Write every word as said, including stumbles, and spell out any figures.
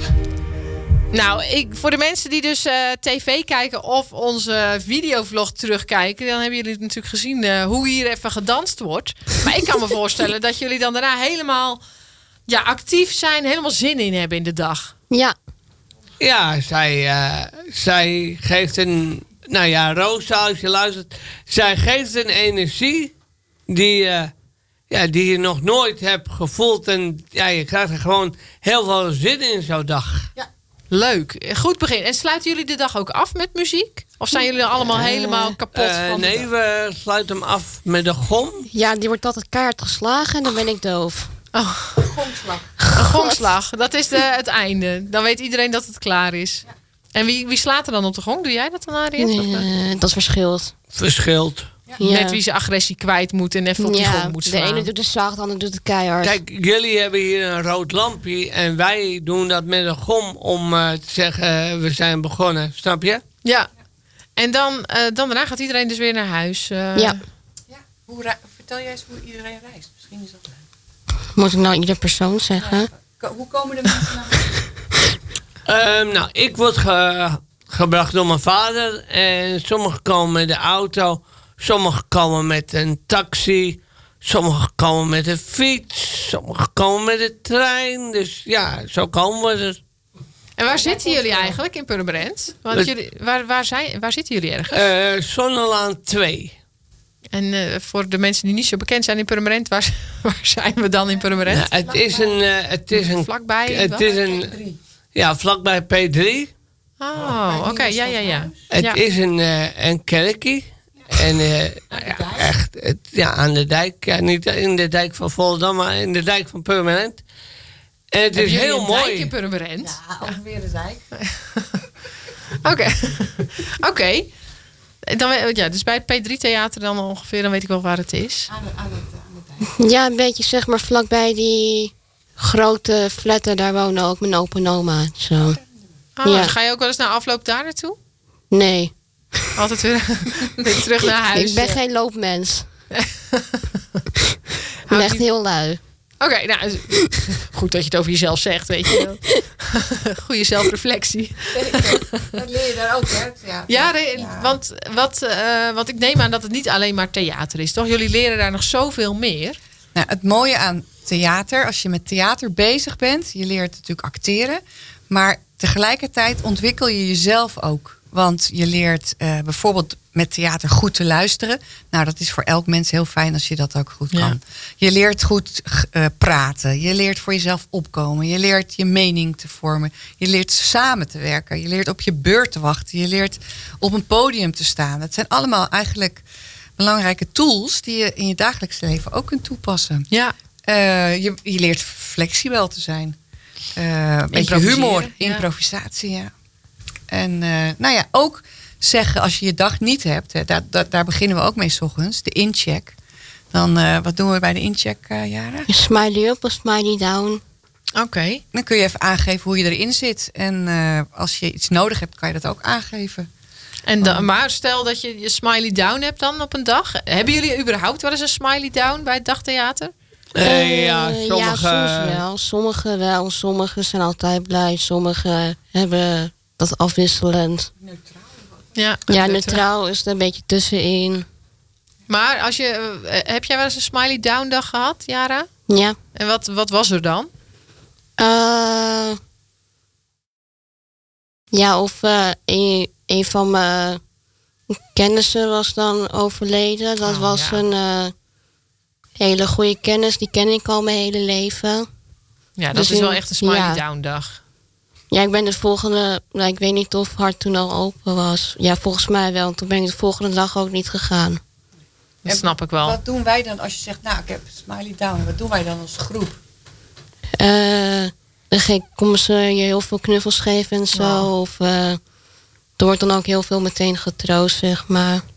Nou, ik, voor de mensen die dus uh, tv kijken of onze videovlog terugkijken, dan hebben jullie natuurlijk gezien uh, hoe hier even gedanst wordt. Maar ik kan me voorstellen dat jullie dan daarna helemaal ja, actief zijn, helemaal zin in hebben in de dag. Ja. Ja, zij, uh, zij geeft een... Nou ja, Rosa, als je luistert, zij geeft een energie die, uh, ja, die je nog nooit hebt gevoeld. En ja, je krijgt er gewoon heel veel zin in zo'n dag. Ja. Leuk. Goed begin. En sluiten jullie de dag ook af met muziek? Of zijn jullie allemaal uh, helemaal kapot uh, van Nee, we sluiten hem af met de gong. Ja, die wordt altijd kaart geslagen en dan ben ik doof. Oh. Een gongslag. Een gongslag. Dat is de, het einde. Dan weet iedereen dat het klaar is. Ja. En wie, wie slaat er dan op de gong? Doe jij dat dan, Harriet? Nee, dat verschilt. Verschilt. Ja. Ja. Net wie zijn agressie kwijt moet en even op die ja, gong moet slaan. De ene doet de zacht, de andere doet het keihard. Kijk, jullie hebben hier een rood lampje en wij doen dat met een gom om uh, te zeggen uh, we zijn begonnen. Snap je? Ja. En dan, uh, dan daarna gaat iedereen dus weer naar huis. Uh, ja. ja. Hoe ra- vertel jij eens hoe iedereen reist. Misschien is dat leuk. Moet ik nou ieder persoon zeggen? Ja. Ko- hoe komen de mensen naar huis? Um, nou, ik word ge- gebracht door mijn vader. En sommigen komen met de auto. Sommigen komen met een taxi. Sommigen komen met een fiets. Sommigen komen met de trein. Dus ja, zo komen we er. En waar zitten jullie eigenlijk in Purmerend? Want Het, jullie, waar, waar, zijn, waar zitten jullie ergens? Uh, Zonnelaan twee. En uh, voor de mensen die niet zo bekend zijn in Purmerend, waar, waar zijn we dan in Purmerend? Nou, het is een... Uh, het is een vlakbij? Het is een... Ja, vlakbij P drie. Oh, oké. Okay, ja, ja, ja. Het ja. is een, uh, een kerkje. En uh, ja, echt, het, ja, aan de dijk. Ja, niet in de dijk van Volendam, maar in de dijk van Purmerend. En het Heb is heel een mooi. Dijk in Purmerend? Ja, ongeveer de dijk. Oké. Oké. Dan, ja, dus bij het P drie Theater dan ongeveer, dan weet ik wel waar het is. Aan de, aan de, aan de dijk. Ja, een beetje zeg maar vlakbij die grote flatten. Daar wonen ook mijn opa en oma. Zo. Oh, ja. Dus ga je ook wel eens na afloop daar naartoe? Nee. Altijd weer, weer terug naar huis. Ik ben geen loopmens. Ik ben echt heel lui. Oké, okay, nou, goed dat je het over jezelf zegt, weet je wel. Goeie zelfreflectie. Dat leer je daar ook, hè? Ja, ja, re- ja. Want, wat, uh, want ik neem aan dat het niet alleen maar theater is, toch? Jullie leren daar nog zoveel meer. Nou, het mooie aan theater, als je met theater bezig bent, je leert natuurlijk acteren, maar tegelijkertijd ontwikkel je jezelf ook. Want je leert uh, bijvoorbeeld met theater goed te luisteren. Nou, dat is voor elk mens heel fijn als je dat ook goed kan. Ja. Je leert goed uh, praten. Je leert voor jezelf opkomen. Je leert je mening te vormen. Je leert samen te werken. Je leert op je beurt te wachten. Je leert op een podium te staan. Dat zijn allemaal eigenlijk belangrijke tools die je in je dagelijks leven ook kunt toepassen. Ja. Uh, je, je leert flexibel te zijn. Uh, een beetje humor, ja. Improvisatie, ja. En uh, nou ja, ook zeggen als je je dag niet hebt, hè, daar, daar, daar beginnen we ook mee 's ochtends, de incheck. Dan, uh, wat doen we bij de incheck, uh, Jara? Een smiley up of smiley down. Oké. Okay. Dan kun je even aangeven hoe je erin zit. En uh, als je iets nodig hebt, kan je dat ook aangeven. En da- maar stel dat je je smiley down hebt dan op een dag. Hebben jullie überhaupt wel eens een smiley down bij het dagtheater? Uh, ja, sommige... ja, soms wel. Sommigen wel. Sommigen zijn altijd blij. Sommigen hebben dat afwisselend. Neutraal. Ja, ja, neutraal is er een beetje tussenin. Maar als je, uh, heb jij wel eens een smiley down dag gehad, Jara? Ja. En wat, wat was er dan? Uh, ja, of uh, een, een van mijn kennissen was dan overleden. Dat oh, was ja. een uh, hele goede kennis. Die ken ik al mijn hele leven. Ja, dat dus is wel echt een smiley ja. down dag. Ja, ik ben de volgende... Nou, ik weet niet of Hart toen al open was. Ja, volgens mij wel. Toen ben ik de volgende dag ook niet gegaan. Dat en snap ik wel. Wat doen wij dan als je zegt, nou, ik heb smiley down. Wat doen wij dan als groep? Uh, dan komen ze je heel veel knuffels geven en zo. Wow. Of uh, er wordt dan ook heel veel meteen getroost, zeg maar.